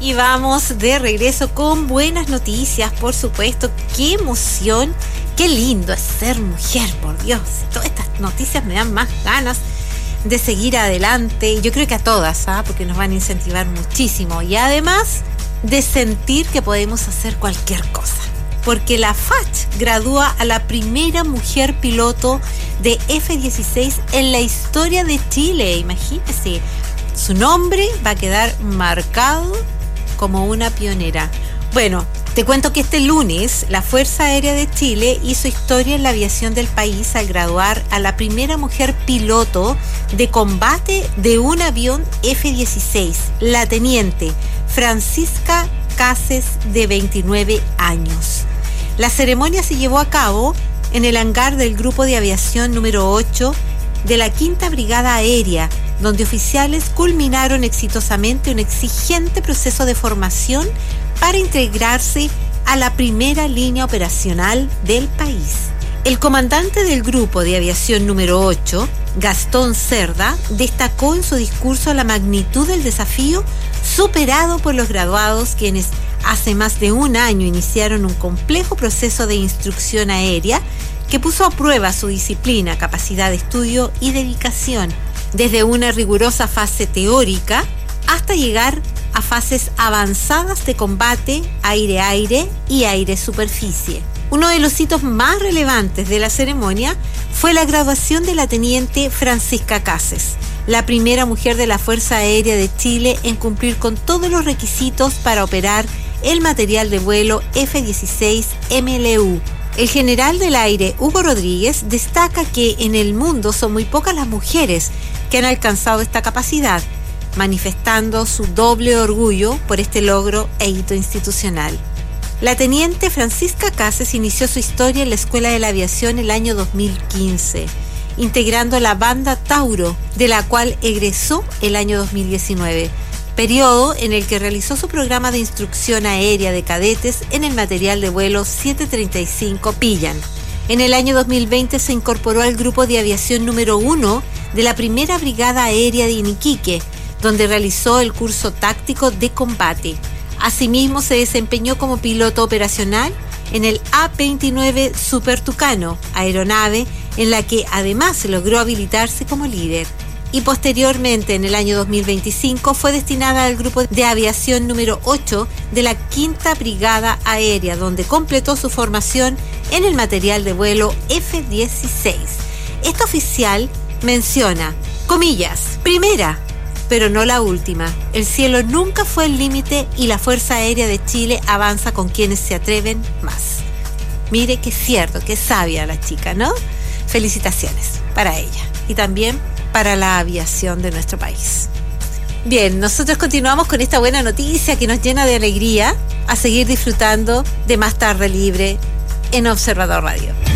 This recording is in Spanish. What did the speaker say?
Y vamos de regreso con buenas noticias, por supuesto. ¡Qué emoción! ¡Qué lindo es ser mujer, por Dios! Todas estas noticias me dan más ganas de seguir adelante. Yo creo que a todas, porque nos van a incentivar muchísimo. Y además de sentir que podemos hacer cualquier cosa. Porque la FACH gradúa a la primera mujer piloto de F-16 en la historia de Chile. Imagínense, su nombre va a quedar marcado como una pionera. Bueno, te cuento que este lunes la Fuerza Aérea de Chile hizo historia en la aviación del país al graduar a la primera mujer piloto de combate de un avión F-16, la teniente Francisca Cases, de 29 años. La ceremonia se llevó a cabo en el hangar del Grupo de Aviación número 8 de la Quinta Brigada Aérea, donde oficiales culminaron exitosamente un exigente proceso de formación para integrarse a la primera línea operacional del país. El comandante del Grupo de Aviación número 8, Gastón Cerda, destacó en su discurso la magnitud del desafío superado por los graduados, quienes hace más de un año iniciaron un complejo proceso de instrucción aérea que puso a prueba su disciplina, capacidad de estudio y dedicación, desde una rigurosa fase teórica hasta llegar a fases avanzadas de combate aire-aire y aire-superficie. Uno de los hitos más relevantes de la ceremonia fue la graduación de la teniente Francisca Cases, la primera mujer de la Fuerza Aérea de Chile en cumplir con todos los requisitos para operar el material de vuelo F-16 MLU. El general del aire, Hugo Rodríguez, destaca que en el mundo son muy pocas las mujeres que han alcanzado esta capacidad, manifestando su doble orgullo por este logro e hito institucional. La teniente Francisca Cases inició su historia en la Escuela de la Aviación el año 2015, integrando la banda Tauro, de la cual egresó el año 2019, periodo en el que realizó su programa de instrucción aérea de cadetes en el material de vuelo 735 Pillan. En el año 2020 se incorporó al Grupo de Aviación número 1 de la Primera Brigada Aérea de Iquique, donde realizó el curso táctico de combate. Asimismo, se desempeñó como piloto operacional en el A-29 Super Tucano, aeronave en la que además logró habilitarse como líder. Y posteriormente, en el año 2025, fue destinada al Grupo de Aviación número 8 de la Quinta Brigada Aérea, donde completó su formación en el material de vuelo F-16. Este oficial menciona, comillas, primera, pero no la última. El cielo nunca fue el límite y la Fuerza Aérea de Chile avanza con quienes se atreven más. Mire qué cierto, qué sabia la chica, ¿no? Felicitaciones para ella y también para la aviación de nuestro país. Bien, nosotros continuamos con esta buena noticia que nos llena de alegría a seguir disfrutando de Más Tarde Libre en Observador Radio.